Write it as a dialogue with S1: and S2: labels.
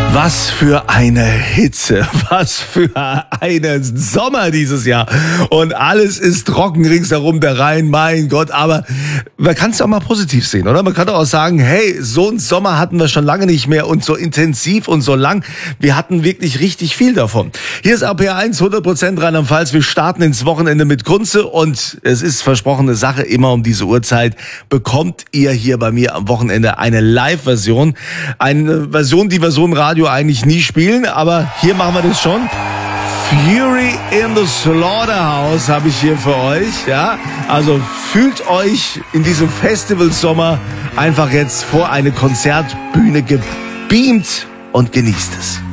S1: Was für eine Hitze, was für einen Sommer dieses Jahr. Und alles ist trocken ringsherum, der Rhein, mein Gott. Aber man kann es auch mal positiv sehen, oder? Man kann doch auch sagen, hey, so einen Sommer hatten wir schon lange nicht mehr und so intensiv und so lang. Wir hatten wirklich richtig viel davon. Hier ist RPR1, 100% Rheinland-Pfalz. Wir starten ins Wochenende mit Kunze und es ist versprochene Sache, immer um diese Uhrzeit bekommt ihr hier bei mir am Wochenende eine Live-Version. Eine Version, die wir so im Radio eigentlich nie spielen, aber hier machen wir das schon. Fury in the Slaughterhouse habe ich hier für euch, ja. Also fühlt euch in diesem Festivalsommer einfach jetzt vor eine Konzertbühne gebeamt und genießt es.